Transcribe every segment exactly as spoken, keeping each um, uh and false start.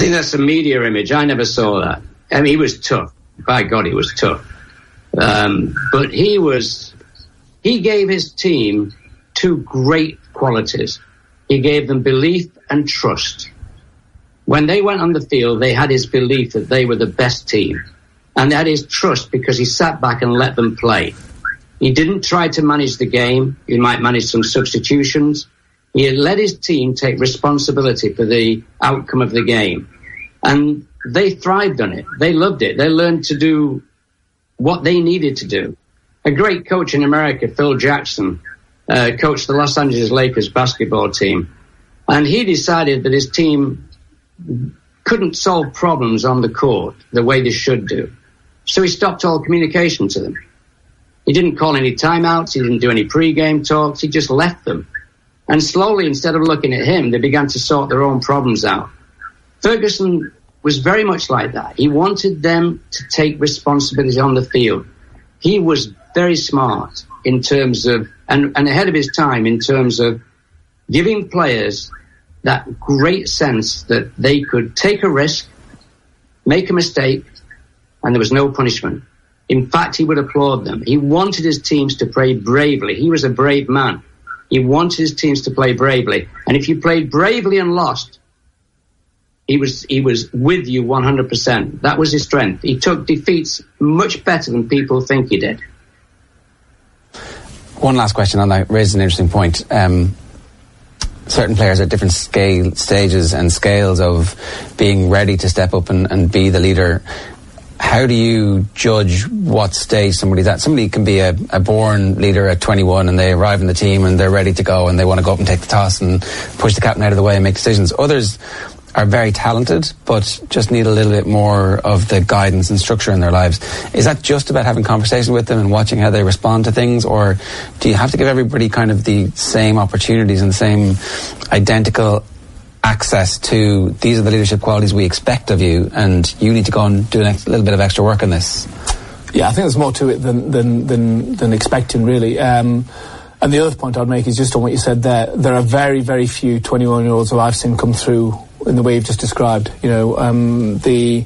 think that's a media image. I never saw that. I mean, he was tough. By God, he was tough. Um, but he was, he gave his team two great qualities. He gave them belief and trust. When they went on the field, they had his belief that they were the best team. And they had his trust because he sat back and let them play. He didn't try to manage the game. He might manage some substitutions. He had let his team take responsibility for the outcome of the game. And they thrived on it. They loved it. They learned to do what they needed to do. A great coach in America, Phil Jackson, uh, coached the Los Angeles Lakers basketball team. And he decided that his team couldn't solve problems on the court the way they should do. So he stopped all communication to them. He didn't call any timeouts. He didn't do any pre-game talks. He just left them. And slowly, instead of looking at him, they began to sort their own problems out. Ferguson was very much like that. He wanted them to take responsibility on the field. He was very smart in terms of, and, and ahead of his time in terms of giving players that great sense that they could take a risk, make a mistake, and there was no punishment. In fact, he would applaud them. He wanted his teams to play bravely. He was a brave man. He wanted his teams to play bravely. And if you played bravely and lost, he was he was with you one hundred percent. That was his strength. He took defeats much better than people think he did. One last question on that raises an interesting point. Um, certain players at different scale stages and scales of being ready to step up and, and be the leader. How do you judge what stage somebody's at? Somebody can be a, a born leader at twenty-one and they arrive in the team and they're ready to go and they want to go up and take the toss and push the captain out of the way and make decisions. Others are very talented but just need a little bit more of the guidance and structure in their lives. Is that just about having conversation with them and watching how they respond to things, or do you have to give everybody kind of the same opportunities and the same identical access to these are the leadership qualities we expect of you and you need to go and do a little bit of extra work on this? Yeah, I think there's more to it than than than, than expecting, really. Um, and the other point I'd make is just on what you said there. There are very, very few twenty-one-year-olds who I've seen come through in the way you've just described. You know, um, the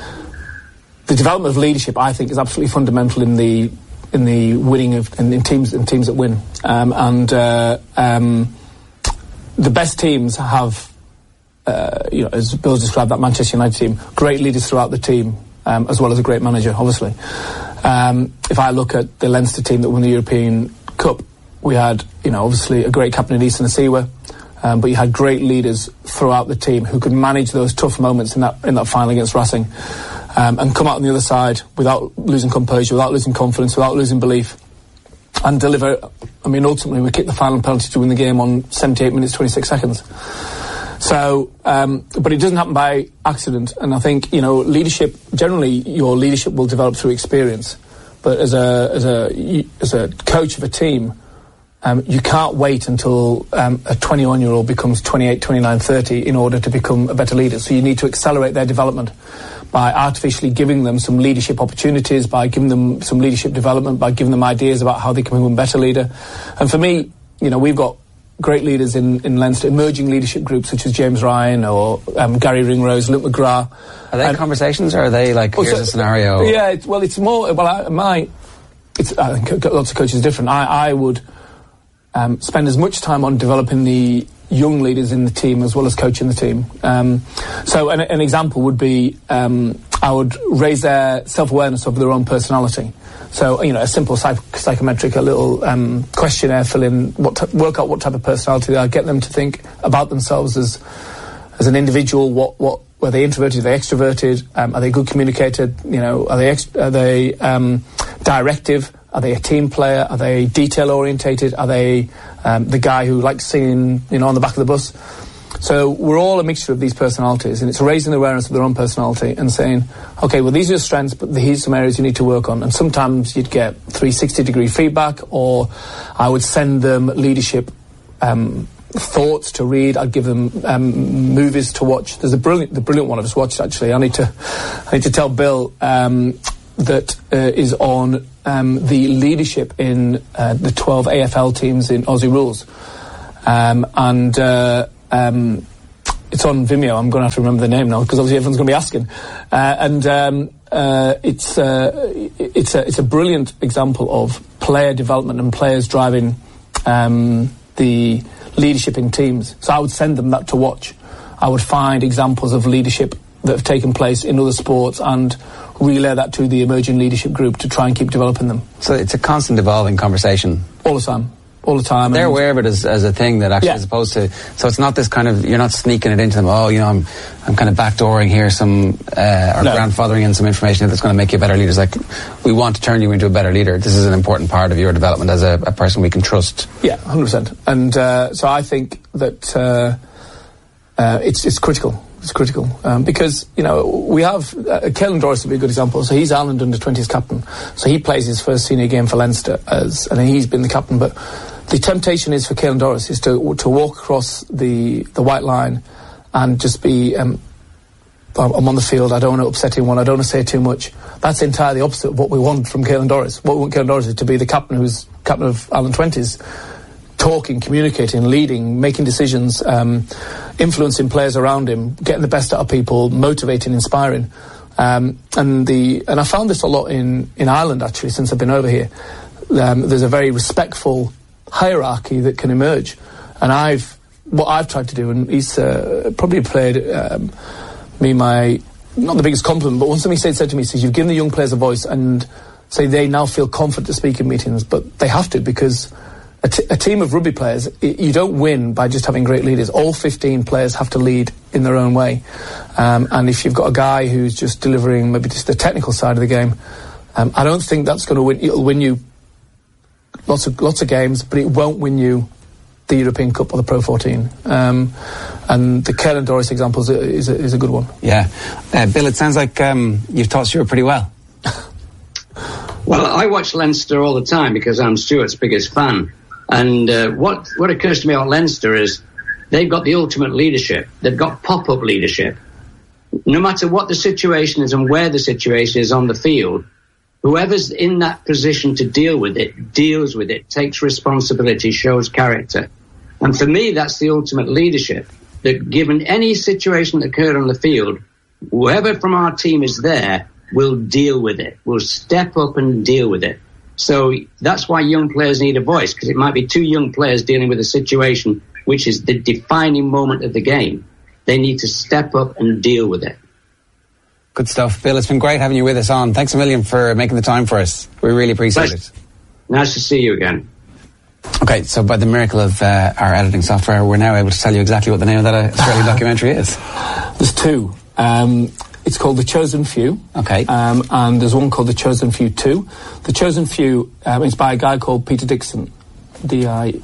the development of leadership, I think, is absolutely fundamental in the in the winning of in, in teams in teams that win. Um, and uh, um, the best teams have. Uh, you know, as Bill's described, that Manchester United team, great leaders throughout the team, um, as well as a great manager, obviously. Um, if I look at the Leinster team that won the European Cup, we had, you know, obviously a great captain in Easton Asiwa, um, but you had great leaders throughout the team who could manage those tough moments in that in that final against Racing, um, and come out on the other side without losing composure, without losing confidence, without losing belief, and deliver. I mean, ultimately, we kicked the final penalty to win the game on seventy-eight minutes, twenty-six seconds. So, um, but it doesn't happen by accident. And I think, you know, leadership, generally your leadership will develop through experience. But as a, as a, as a coach of a team, um, you can't wait until um, a twenty-one-year-old becomes twenty-eight, twenty-nine, thirty in order to become a better leader. So you need to accelerate their development by artificially giving them some leadership opportunities, by giving them some leadership development, by giving them ideas about how they can become a better leader. And for me, you know, we've got great leaders in, in Leinster, emerging leadership groups such as James Ryan or um, Gary Ringrose, Luke McGrath. Are they and, conversations, or are they like, here's so, a scenario? Yeah, it's, well, it's more, well, I, my, it's, I think lots of coaches are different. I, I would um, spend as much time on developing the young leaders in the team as well as coaching the team. Um, so an, an example would be um, I would raise their self-awareness of their own personality. So, you know, a simple psych- psychometric, a little um, questionnaire, fill in, what t- work out what type of personality they are, get them to think about themselves as as an individual. What, what were they introverted? Are they extroverted? Um, are they good communicated? You know, are they ex- are they um, directive? Are they a team player? Are they detail orientated? Are they um, the guy who likes singing, you know, on the back of the bus? So we're all a mixture of these personalities, and it's raising the awareness of their own personality and saying, okay, well, these are your strengths, but here's some areas you need to work on. And sometimes you'd get three sixty degree feedback, or I would send them leadership um, thoughts to read. I'd give them um, movies to watch. There's a brilliant, the brilliant one I've just watched, actually. I need to, I need to tell Bill um, that uh, is on um, the leadership in uh, the twelve A F L teams in Aussie Rules. Um, and... Uh, Um, it's on Vimeo. I'm going to have to remember the name now because obviously everyone's going to be asking. Uh, and um, uh, it's uh, it's a it's a brilliant example of player development and players driving um, the leadership in teams. So I would send them that to watch. I would find examples of leadership that have taken place in other sports and relay that to the emerging leadership group to try and keep developing them. So it's a constant evolving conversation. All the time. All the time. They're aware of it as, as a thing that actually, yeah. as opposed to, so it's not this kind of, you're not sneaking it into them, oh, you know, I'm I'm kind of backdooring here some, uh, or no. grandfathering in some information that's going to make you a better leader. It's like, we want to turn you into a better leader. This is an important part of your development as a, a person we can trust. Yeah, one hundred percent. And uh, so I think that uh, uh, it's it's critical. It's critical um, because, you know, we have uh, Caelan Doris would be a good example. So he's Ireland under twenties captain. So he plays his first senior game for Leinster as, and he's been the captain. But the temptation is for Caelan Doris is to to walk across the the white line and just be, um, I'm on the field. I don't want to upset anyone. I don't want to say too much. That's entirely opposite of what we want from Caelan Doris. What we want Caelan Doris is to be the captain who's captain of Ireland twenties. Talking, communicating, leading, making decisions, um, influencing players around him, getting the best out of people, motivating, inspiring. Um, and the and I found this a lot in, in Ireland, actually, since I've been over here. Um, there's a very respectful hierarchy that can emerge. And I've what I've tried to do, and he's uh, probably played um, me my, not the biggest compliment, but one thing he said, said to me, he says, you've given the young players a voice and say they now feel confident to speak in meetings, but they have to because A, t- a team of rugby players, I- you don't win by just having great leaders. All fifteen players have to lead in their own way. Um, and if you've got a guy who's just delivering maybe just the technical side of the game, um, I don't think that's going to win. It'll win you lots of lots of games, but it won't win you the European Cup or the Pro fourteen. Um, and the Caelan Doris example is a, is a, is a good one. Yeah. Uh, Bill, it sounds like um, you've taught Stuart pretty well. Well, I watch Leinster all the time because I'm Stuart's biggest fan. And uh, what what occurs to me about Leinster is they've got the ultimate leadership. They've got pop-up leadership. No matter what the situation is and where the situation is on the field, whoever's in that position to deal with it, deals with it, takes responsibility, shows character. And for me, that's the ultimate leadership. That given any situation that occurred on the field, whoever from our team is there will deal with it, will step up and deal with it. So that's why young players need a voice, because it might be two young players dealing with a situation which is the defining moment of the game. They need to step up and deal with it. Good stuff. Bill, it's been great having you with us on. Thanks a million for making the time for us. We really appreciate nice. it. Nice to see you again. Okay, so by the miracle of uh, our editing software, we're now able to tell you exactly what the name of that Australian documentary is. There's two. Um, it's called The Chosen Few. Okay. Um, and there's one called The Chosen Few two. The Chosen Few um, is by a guy called Peter Dixon, D I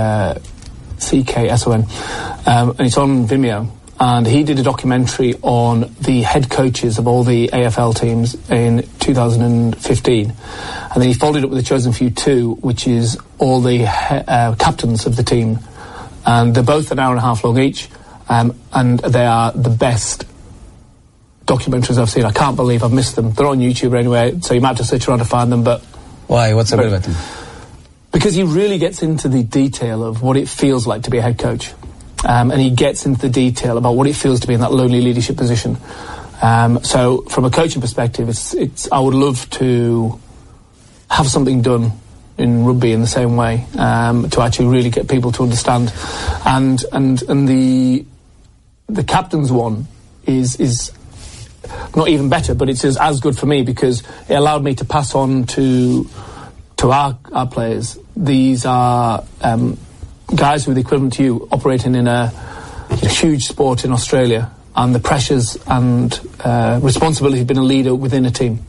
C K S O N. Um, and it's on Vimeo. And he did a documentary on the head coaches of all the A F L teams in two thousand fifteen. And then he followed it up with The Chosen Few two, which is all the uh, captains of the team. And they're both an hour and a half long each. Um, and they are the best documentaries I've seen. I can't believe I've missed them. They're on YouTube anyway, so you might have to search around to find them. But why? What's so good about them? Because he really gets into the detail of what it feels like to be a head coach. Um, and he gets into the detail about what it feels to be in that lonely leadership position. Um, so from a coaching perspective, it's, it's, I would love to have something done in rugby in the same way, um, to actually really get people to understand. And, and, and the, the captain's one is, is not even better, but it's as, as good for me because it allowed me to pass on to, to our, our players. These are, um, guys who are the equivalent to you operating in a, a huge sport in Australia, and the pressures and uh, responsibility of being a leader within a team.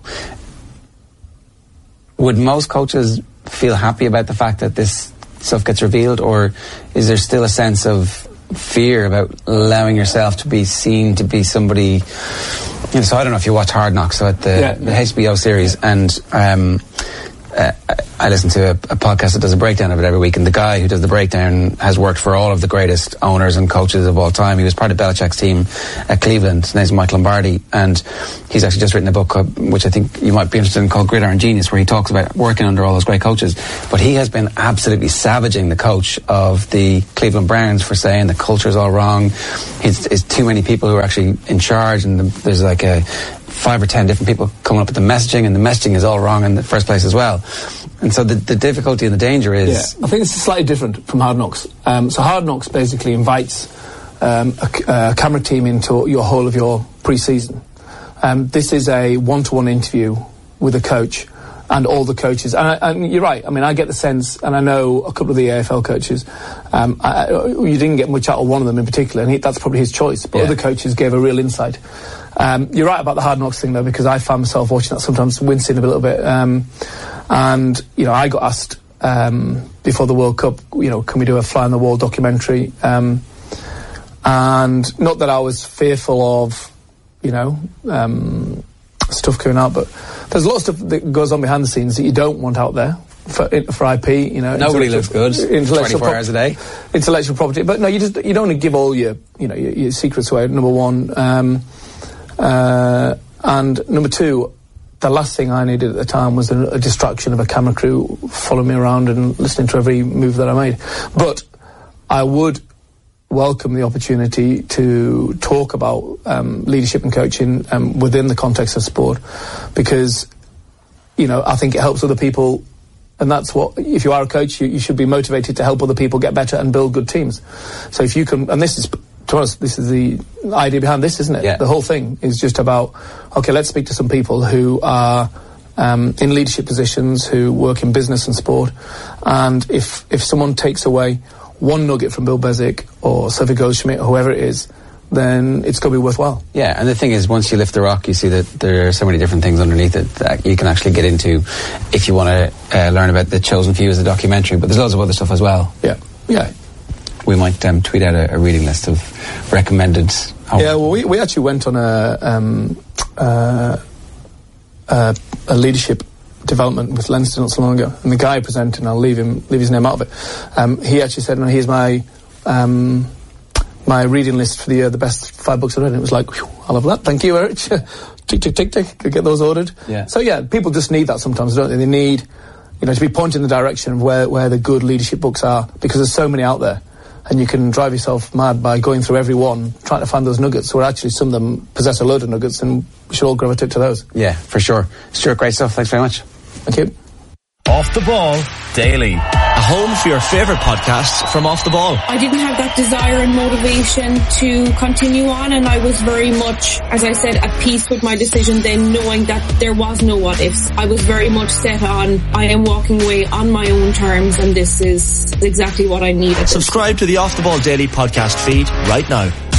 Would most coaches feel happy about the fact that this stuff gets revealed, or is there still a sense of fear about allowing yourself to be seen to be somebody, you know, so I don't know if you watch Hard Knocks, so at the, yeah. the H B O series, and um, uh, I listen to a, a podcast that does a breakdown of it every week, and the guy who does the breakdown has worked for all of the greatest owners and coaches of all time. He was part of Belichick's team at Cleveland. His name's Mike Lombardi, and he's actually just written a book, uh, which I think you might be interested in, called Gridiron Genius, where he talks about working under all those great coaches. But he has been absolutely savaging the coach of the Cleveland Browns for saying the culture's all wrong. It's, it's too many people who are actually in charge, and the, there's like a five or ten different people coming up with the messaging, and the messaging is all wrong in the first place as well. And so the, the difficulty and the danger is... Yeah, I think it's slightly different from Hard Knocks. Um, so Hard Knocks basically invites um, a, a camera team into your whole of your pre-season. Um, this is a one-to-one interview with a coach and all the coaches. And, I, and you're right, I mean, I get the sense, and I know a couple of the A F L coaches, um, I, you didn't get much out of one of them in particular, and he, that's probably his choice, but yeah. Other coaches gave a real insight. Um, you're right about the Hard Knocks thing, though, because I found myself watching that sometimes wincing a little bit. Um, and, you know, I got asked um, before the World Cup, you know, can we do a fly-on-the-wall documentary? Um, and not that I was fearful of, you know, um, stuff coming out, but there's a lot of stuff that goes on behind the scenes that you don't want out there for, for I P, you know. Nobody looks good twenty-four pro- hours a day. Intellectual property. But no, you just, you don't want to give all your, you know, your, your secrets away, number one. Um, Uh, and number two, the last thing I needed at the time was a, a distraction of a camera crew following me around and listening to every move that I made. But I would welcome the opportunity to talk about um, leadership and coaching um, within the context of sport, because, you know, I think it helps other people. And that's what, if you are a coach, you, you should be motivated to help other people get better and build good teams. So if you can, and this is, to us, this is the idea behind this, isn't it? Yeah. The whole thing is just about, okay, let's speak to some people who are um, in leadership positions, who work in business and sport, and if if someone takes away one nugget from Bill Besic or Sophie Goldschmidt or whoever it is, then it's got to be worthwhile. Yeah, and the thing is, once you lift the rock, you see that there are so many different things underneath it that you can actually get into if you want to uh, learn about The Chosen Few as a documentary, but there's loads of other stuff as well. Yeah, yeah. We might um, tweet out a, a reading list of recommended... Oh. Yeah, well, we, we actually went on a, um, uh, uh, a leadership development with Leinster not so long ago, and the guy presenting, and I'll leave him leave his name out of it, um, he actually said, no, here's my um, my reading list for the year, the best five books I've read, and it was like, whew, I love that, thank you, Eric. tick, tick, tick, tick, could get those ordered. Yeah. So yeah, people just need that sometimes, don't they? They need, you know, to be pointed in the direction of where, where the good leadership books are, because there's so many out there. And you can drive yourself mad by going through every one, trying to find those nuggets, where actually some of them possess a load of nuggets, and we should all gravitate to those. Yeah, for sure. Stuart, great stuff. Thanks very much. Thank you. Off the Ball Daily. A home for your favourite podcasts from Off the Ball. I didn't have that desire and motivation to continue on, and I was very much, as I said, at peace with my decision then, knowing that there was no what ifs. I was very much set on, I am walking away on my own terms, and this is exactly what I needed. Subscribe to the Off the Ball Daily podcast feed right now.